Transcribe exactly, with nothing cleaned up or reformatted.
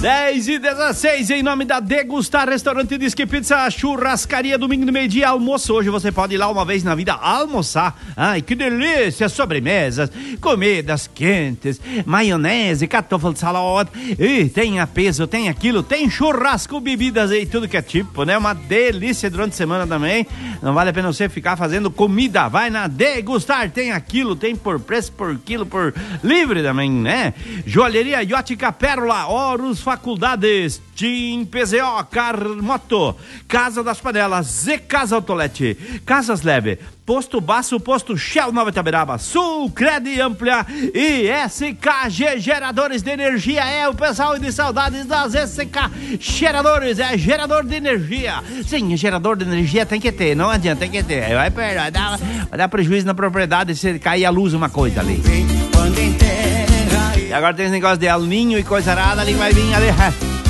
dez e dezesseis, em nome da Degustar Restaurante Disque Pizza, churrascaria, domingo no meio-dia, almoço. Hoje você pode ir lá uma vez na vida almoçar. Ai, que delícia, sobremesas, comidas quentes, maionese, catofel de salada, e tem a peso, tem aquilo, tem churrasco, bebidas e tudo que é tipo, né? Uma delícia durante a semana também. Não vale a pena você ficar fazendo comida, vai na Degustar, tem aquilo, tem por preço, por quilo, por livre também, né? Joalheria Iótica Pérola, Horus Faculdades, Tim P Z O, Carmoto, Casa das Panelas, Z Casa Autolete, Casas Leve, Posto Baço, Posto Shell Nova Itaberaba, Sul Cred Amplia e S K G Geradores de Energia. É o pessoal de saudades das S K Geradores, é gerador de energia. Sim, gerador de energia tem que ter, não adianta, tem que ter. Vai, vai, dar, vai dar prejuízo na propriedade se cair a luz uma coisa ali. E agora tem esse negócio de El Ninho e coisa arada ali, vai vir ali.